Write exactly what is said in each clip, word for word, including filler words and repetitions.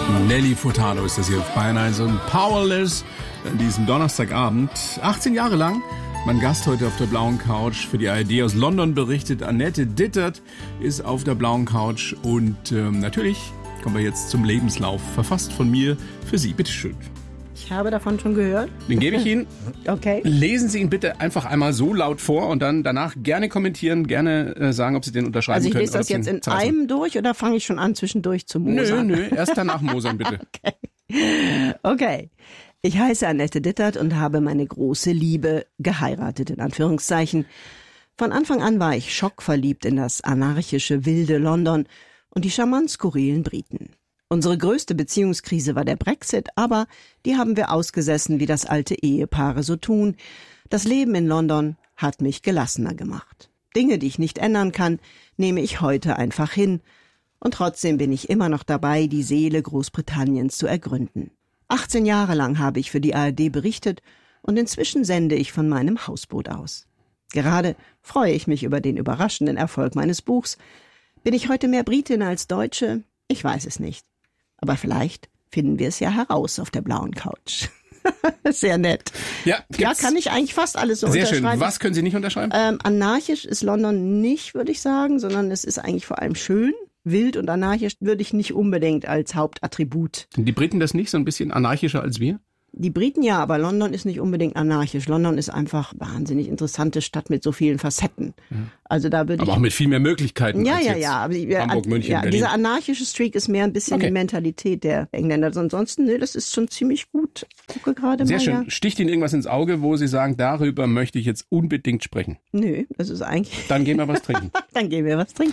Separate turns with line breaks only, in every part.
Nelly Furtado ist das hier auf Bayern eins und Powerless an diesem Donnerstagabend. achtzehn Jahre lang. Mein Gast heute auf der blauen Couch für die A R D aus London berichtet. Annette Dittert ist auf der blauen Couch und ähm, natürlich kommen wir jetzt zum Lebenslauf. Verfasst von mir für Sie. Bitteschön.
Ich habe davon schon gehört.
Den gebe ich Ihnen.
Okay.
Lesen Sie ihn bitte einfach einmal so laut vor und dann danach gerne kommentieren, gerne äh, sagen, ob Sie den unterschreiben
Also ich
können.
lese das jetzt in einem durch oder fange ich schon an, zwischendurch zu mosern?
Nö, nö, erst danach mosern bitte.
Okay. Okay. Ich heiße Annette Dittert und habe meine große Liebe geheiratet, in Anführungszeichen. Von Anfang an war ich schockverliebt in das anarchische, wilde London und die charmant skurrilen Briten. Unsere größte Beziehungskrise war der Brexit, aber die haben wir ausgesessen, wie das alte Ehepaare so tun. Das Leben in London hat mich gelassener gemacht. Dinge, die ich nicht ändern kann, nehme ich heute einfach hin. Und trotzdem bin ich immer noch dabei, die Seele Großbritanniens zu ergründen. achtzehn Jahre lang habe ich für die A R D berichtet und inzwischen sende ich von meinem Hausboot aus. Gerade freue ich mich über den überraschenden Erfolg meines Buchs. Bin ich heute mehr Britin als Deutsche? Ich weiß es nicht. Aber vielleicht finden wir es ja heraus auf der blauen Couch. Sehr nett.
Ja,
ja, kann ich eigentlich fast alles so
sehr
unterschreiben.
Schön. Was können Sie nicht unterschreiben?
Ähm, anarchisch ist London nicht, würde ich sagen, sondern es ist eigentlich vor allem schön. Wild und anarchisch würde ich nicht unbedingt als Hauptattribut.
Sind die Briten das nicht so ein bisschen anarchischer als wir?
Die Briten ja, aber London ist nicht unbedingt anarchisch. London ist einfach eine wahnsinnig interessante Stadt mit so vielen Facetten. Ja. Also da würde
aber
ich
auch mit viel mehr Möglichkeiten
ja,
als
ja,
jetzt
ja, aber ja,
Hamburg, München,
ja,
Berlin.
Dieser anarchische Streak ist mehr ein bisschen
okay.
die Mentalität der Engländer. Ansonsten, ne, das ist schon ziemlich gut. Ich gucke gerade
Sehr
mal.
schön.
Ja.
Sticht Ihnen irgendwas ins Auge, wo Sie sagen, darüber möchte ich jetzt unbedingt sprechen?
Nö, das ist eigentlich...
Dann gehen wir was trinken.
Dann gehen wir was trinken.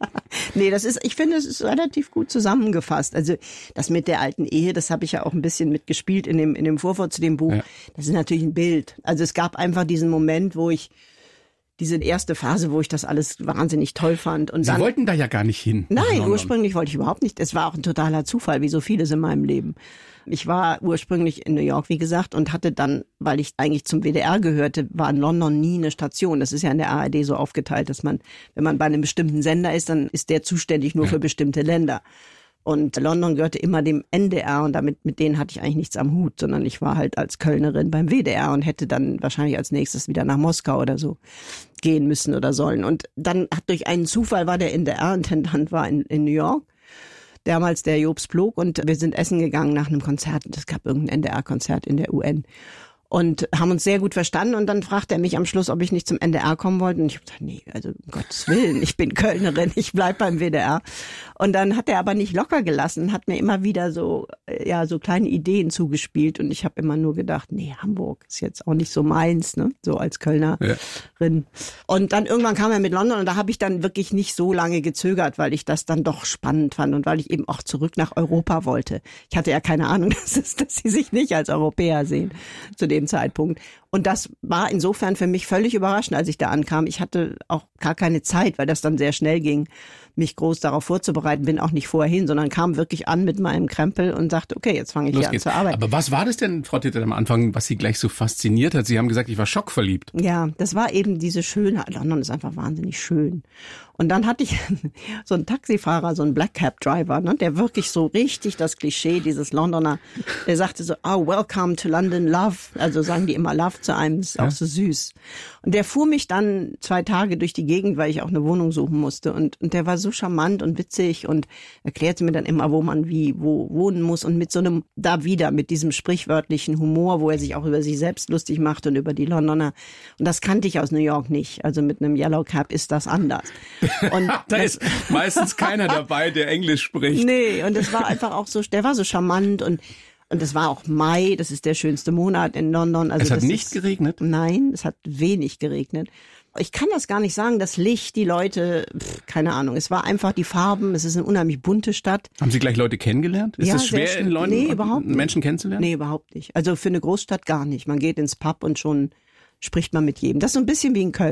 Nee, das ist, ich finde, es ist relativ gut zusammengefasst. Also das mit der alten Ehe, das habe ich ja auch ein bisschen mitgespielt in dem, in dem Vorwort zu dem Buch. Ja. Das ist natürlich ein Bild. Also es gab einfach diesen Moment, wo ich, diese erste Phase, wo ich das alles wahnsinnig toll fand. Und
Sie
dann,
wollten da ja gar nicht hin.
Nein, ursprünglich wollte ich überhaupt nicht. Es war auch ein totaler Zufall, wie so vieles in meinem Leben. Ich war ursprünglich in New York, wie gesagt, und hatte dann, weil ich eigentlich zum W D R gehörte, war in London nie eine Station. Das ist ja in der A R D so aufgeteilt, dass man, wenn man bei einem bestimmten Sender ist, dann ist der zuständig nur ja. für bestimmte Länder. Und London gehörte immer dem N D R und damit mit denen hatte ich eigentlich nichts am Hut, sondern ich war halt als Kölnerin beim W D R und hätte dann wahrscheinlich als nächstes wieder nach Moskau oder so gehen müssen oder sollen. Und dann hat durch einen Zufall war der N D R-Intendant war in, in New York, damals der Jobst Blog, und wir sind essen gegangen nach einem Konzert. Es gab irgendein N D R-Konzert in der U N. Und haben uns sehr gut verstanden und dann fragte er mich am Schluss, ob ich nicht zum N D R kommen wollte. Und ich habe gesagt, nee, also um Gottes Willen, ich bin Kölnerin, ich bleib beim W D R. Und dann hat er aber nicht locker gelassen, hat mir immer wieder so ja so kleine Ideen zugespielt und ich habe immer nur gedacht, nee, Hamburg ist jetzt auch nicht so meins, ne, so als Kölnerin. Ja. Und dann irgendwann kam er mit London und da habe ich dann wirklich nicht so lange gezögert, weil ich das dann doch spannend fand und weil ich eben auch zurück nach Europa wollte. Ich hatte ja keine Ahnung, dass, es, dass sie sich nicht als Europäer sehen zu dem Zeitpunkt. Und das war insofern für mich völlig überraschend, als ich da ankam. Ich hatte auch gar keine Zeit, weil das dann sehr schnell ging, mich groß darauf vorzubereiten. Bin auch nicht vorher hin, sondern kam wirklich an mit meinem Krempel und sagte, okay, jetzt fange ich
Los
hier
geht's.
an zu arbeiten.
Aber was war das denn, Frau Dittert, am Anfang, was Sie gleich so fasziniert hat? Sie haben gesagt, ich war schockverliebt.
Ja, das war eben diese Schönheit. London ist einfach wahnsinnig schön. Und dann hatte ich so einen Taxifahrer, so einen Black Cab Driver, ne, der wirklich so richtig das Klischee dieses Londoner, der sagte so, oh, welcome to London, love. Also sagen die immer love zu einem, ist ja. auch so süß. Und der fuhr mich dann zwei Tage durch die Gegend, weil ich auch eine Wohnung suchen musste. Und, und der war so charmant und witzig und erklärte mir dann immer, wo man wie, wo wohnen muss. Und mit so einem, da wieder, mit diesem sprichwörtlichen Humor, wo er sich auch über sich selbst lustig macht und über die Londoner. Und das kannte ich aus New York nicht. Also mit einem Yellow Cab ist das anders. Und
da
das,
ist meistens keiner dabei, der Englisch spricht.
Nee, und es war einfach auch so, der war so charmant und und es war auch Mai, das ist der schönste Monat in London. Also
es hat
das
nicht
ist,
geregnet?
Nein, es hat wenig geregnet. Ich kann das gar nicht sagen, das Licht, die Leute, pff, keine Ahnung. Es war einfach die Farben, es ist eine unheimlich bunte Stadt.
Haben Sie gleich Leute kennengelernt? Ist
ja,
es schwer, in London
nee, überhaupt nicht.
Menschen kennenzulernen?
Nee, überhaupt nicht. Also für eine Großstadt gar nicht. Man geht ins Pub und schon spricht man mit jedem. Das ist so ein bisschen wie in Köln.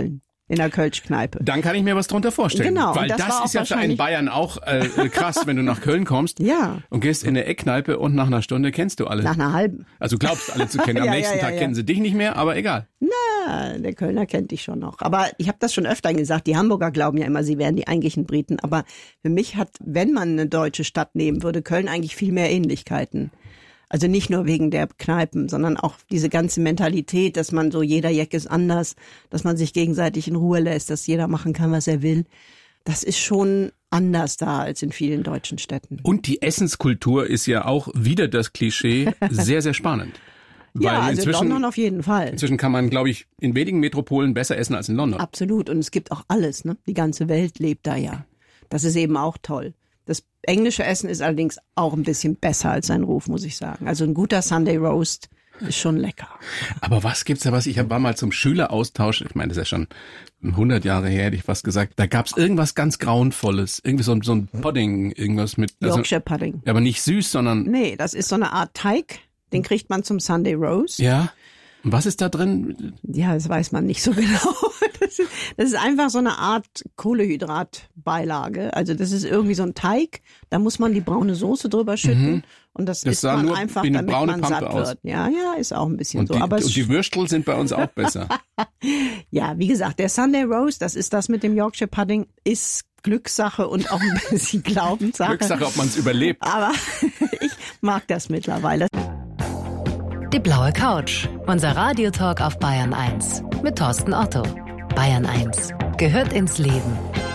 in der Kölschkneipe.
Dann kann ich mir was drunter vorstellen.
Genau.
Weil das, das ist ja für einen Bayern auch äh, krass, wenn du nach Köln kommst
ja.
und gehst in eine Eckkneipe und nach einer Stunde kennst du alle.
Nach einer halben.
Also glaubst alle zu kennen. Am
ja,
nächsten
ja, ja,
Tag
ja.
kennen sie dich nicht mehr, aber egal.
Na, der Kölner kennt dich schon noch. Aber ich habe das schon öfter gesagt, die Hamburger glauben ja immer, sie wären die eigentlichen Briten. Aber für mich hat, wenn man eine deutsche Stadt nehmen würde, Köln eigentlich viel mehr Ähnlichkeiten. Also nicht nur wegen der Kneipen, sondern auch diese ganze Mentalität, dass man so, jeder Jack ist anders, dass man sich gegenseitig in Ruhe lässt, dass jeder machen kann, was er will. Das ist schon anders da als in vielen deutschen Städten.
Und die Essenskultur ist ja auch wieder das Klischee sehr, sehr spannend.
Ja,
Weil
also
inzwischen,
London auf jeden Fall.
Inzwischen kann man, glaube ich, in wenigen Metropolen besser essen als in London.
Absolut. Und es gibt auch alles, ne? Die ganze Welt lebt da ja. Das ist eben auch toll. Das englische Essen ist allerdings auch ein bisschen besser als sein Ruf, muss ich sagen. Also ein guter Sunday Roast ist schon lecker.
Aber was gibt's da was? Ich war mal zum Schüleraustausch, ich meine, das ist ja schon hundert Jahre her, hätte ich fast gesagt. Da gab's irgendwas ganz Grauenvolles. Irgendwie so, so ein Pudding, irgendwas mit... Also,
Yorkshire Pudding.
Aber nicht süß, sondern...
Nee, das ist so eine Art Teig. Den kriegt man zum Sunday Roast.
Ja. Und was ist da drin?
Ja, das weiß man nicht so genau. Das ist, das ist einfach so eine Art Kohlehydratbeilage. Also das ist irgendwie so ein Teig. Da muss man die braune Soße drüber schütten. Mhm. Und das, das isst man nur einfach,
wie eine
damit
braune
man
Pampe
satt
aus.
wird. Ja, ja, ist auch ein bisschen
und
so.
Die,
Aber
und die Würstel sind bei uns auch besser.
Ja, wie gesagt, der Sunday Roast, das ist das mit dem Yorkshire Pudding, ist Glückssache und auch ein bisschen Glaubenssache.
Glückssache, ob man es überlebt.
Aber ich mag das mittlerweile.
Die blaue Couch, unser Radiotalk auf Bayern eins mit Thorsten Otto. Bayern eins gehört ins Leben.